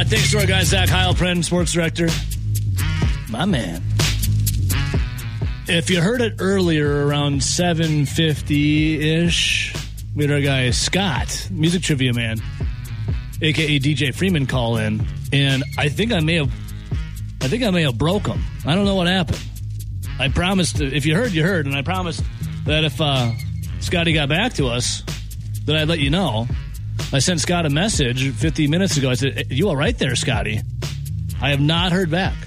Thanks to our guy, Zach Heilprin, sports director. My man. If you heard it earlier, around 7:50-ish, we had our guy, Scott, music trivia man, a.k.a. DJ Freeman, call in. And I think I may have broke him. I don't know what happened. I promised, if you heard, you heard. And I promised that if Scotty got back to us, that I'd let you know. I sent Scott a message 50 minutes ago. I said, you all right there, Scotty? I have not heard back.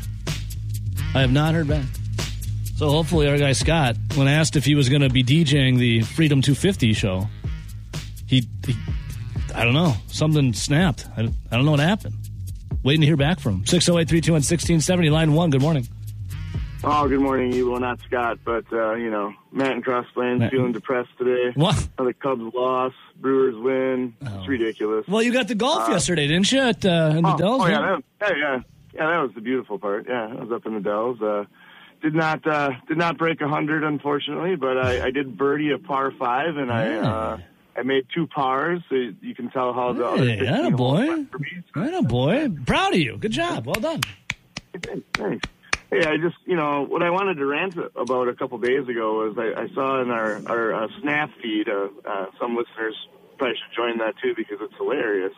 So hopefully our guy Scott, when asked if he was going to be DJing the Freedom 250 show, he I don't know, something snapped. I don't know what happened. Waiting to hear back from him. 608-321-1670, line 1, good morning. Oh, good morning, you. Well, not Scott, but, Matt and Cross Plains feeling depressed today. What? The Cubs lost, Brewers win. Oh. It's ridiculous. Well, you got the golf yesterday, didn't you, in the Dells? Oh, yeah, that was the beautiful part. Yeah, I was up in the Dells. Did not break 100, unfortunately, but I did birdie a par 5, and I made 2 pars, so you can tell how the other 15 holes went for me. Boy. Proud of you. Good job. Well done. Thanks. Hey, I just, what I wanted to rant about a couple days ago was I saw in our Snap feed, some listeners probably should join that too because it's hilarious.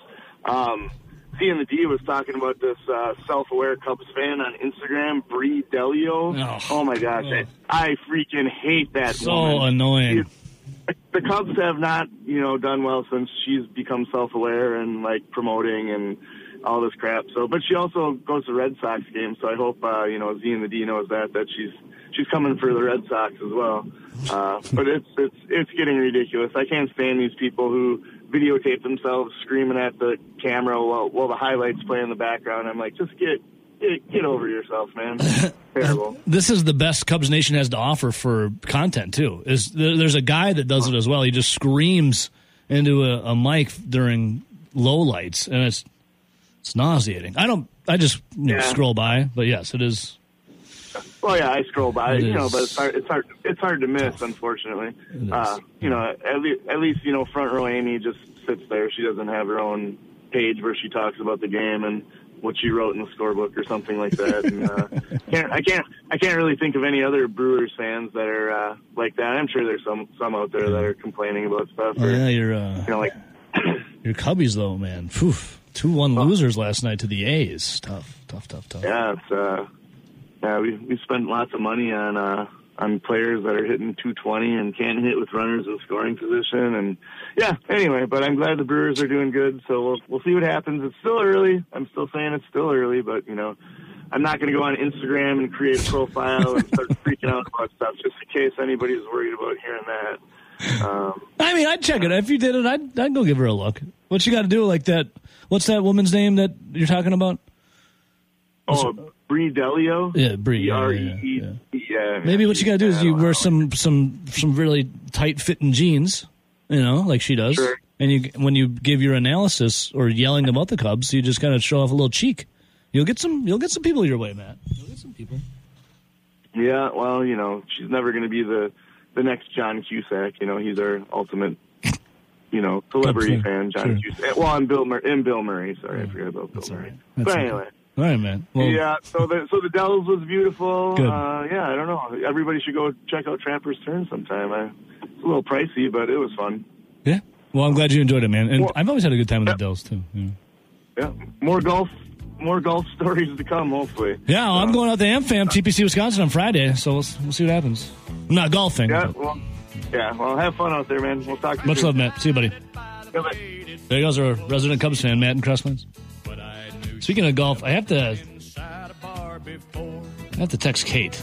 C and the D was talking about this self-aware Cubs fan on Instagram, Bree Delio. Oh my gosh, I freaking hate that so woman. Annoying. The Cubs have not, done well since she's become self-aware and promoting and all this crap. So, but she also goes to Red Sox games. So I hope Z and the D knows that she's coming for the Red Sox as well. But it's getting ridiculous. I can't stand these people who videotape themselves screaming at the camera while the highlights play in the background. I'm like, just get over yourself, man. Terrible. This is the best Cubs Nation has to offer for content too. There's a guy that does it as well. He just screams into a mic during low lights, and it's nauseating. I just scroll by, but yes, it is. Well, yeah, I scroll by, but it's hard to miss, unfortunately. At least Front Row Amy just sits there. She doesn't have her own page where she talks about the game and what she wrote in the scorebook or something like that. And, I can't really think of any other Brewers fans that are like that. I'm sure there's some out there that are complaining about stuff. Your Cubbies though, man. Phew. 2-1 losers last night to the A's. Tough. Yeah, we spent lots of money on players that are hitting 220 and can't hit with runners in scoring position. And anyway, but I'm glad the Brewers are doing good. So we'll see what happens. It's still early. I'm still saying it's still early, but I'm not going to go on Instagram and create a profile and start freaking out about stuff just in case anybody's worried about hearing that. I'd check it. If you did it, I'd go give her a look. What you got to do like that? What's that woman's name that you're talking about? Bree Delio. Yeah, Bree. Yeah. Maybe what you got to do is you wear some really tight fitting jeans, like she does. Sure. And when you give your analysis or yelling about the Cubs, you just kind of show off a little cheek. You'll get some people your way, Matt. You'll get some people. Yeah, well, she's never going to be the next John Cusack. He's our ultimate. Celebrity fan, John Cusack. Well, and Bill Murray. Sorry, I forgot about Bill Murray. Right. But anyway. All right, man. Well, so the Dells was beautiful. Good. I don't know. Everybody should go check out Trapper's Turn sometime. It's a little pricey, but it was fun. Yeah. Well, I'm glad you enjoyed it, man. And I've always had a good time with the Dells, too. Yeah. More golf stories to come, hopefully. Yeah, well, I'm going out to AmFam, TPC, Wisconsin on Friday, so we'll see what happens. I'm not golfing. Yeah, well, have fun out there, man. We'll talk to you Much soon. love, Matt. See you, buddy. Bye-bye. There goes our resident Cubs fan, Matt in Crosslands. Speaking of golf, I have to text Kate.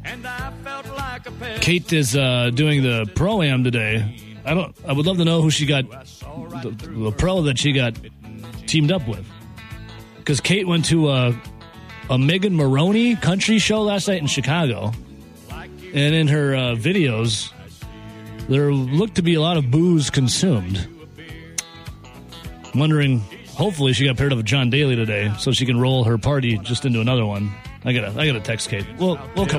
Kate is doing the Pro-Am today. I would love to know who she got, the pro that she got teamed up with. Because Kate went to a Megan Maroney country show last night in Chicago. And in her videos, there looked to be a lot of booze consumed. I'm wondering, hopefully she got paired up with John Daly today so she can roll her party just into another one. I gotta text Kate. We'll come